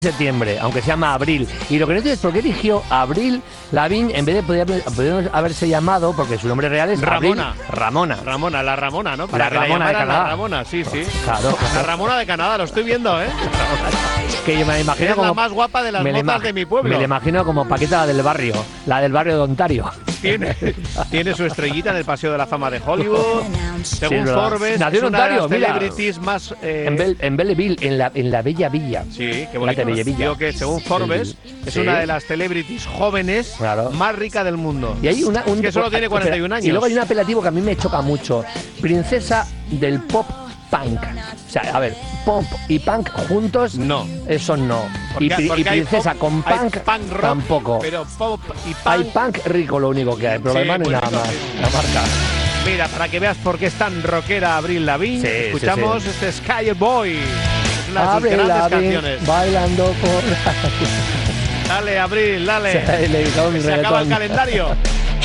septiembre, aunque se llama Abril. Y lo que no entiendo es por qué eligió Avril Lavigne en vez de poder haberse llamado, porque su nombre real es Ramona. Avril Ramona. Ramona, la Ramona, ¿no? La Ramona de Canadá. La Ramona, sí, sí. Claro. La Ramona de Canadá, lo estoy viendo, ¿eh? Que yo me la imagino Es como la más guapa de las mozas de mi pueblo. Me la imagino como Paquita, la del barrio de Ontario. Tiene su estrellita en el Paseo de la Fama de Hollywood. Según Sí, Forbes, nació en es una de Ontario, las mira. celebrities más… En Belleville, en la Bella Villa. Sí, qué La bonito. de Bellevilla. Digo que según Forbes es Sí. una de las celebrities jóvenes más rica del mundo. Y hay un que solo tiene 41 años. Y luego hay un apelativo que a mí me choca mucho. Princesa del pop punk. O sea, a ver, pop y punk juntos, no. Eso no. Porque Y princesa pop, con punk, rock, tampoco. Pero pop y punk… Hay punk rico lo único que hay, pero lo demás no hay nada más. La marca. Mira, para que veas por qué es tan rockera Avril Lavigne, escuchamos este Sky Boy. Es una de sus Avril grandes Lavigne, canciones. bailando por… Dale, Avril, dale. Se acaba el calendario.